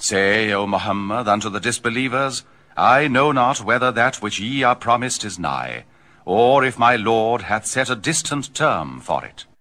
Say, O Muhammad, unto the disbelievers, I know not whether that which ye are promised is nigh, or if my Lord hath set a distant term for it.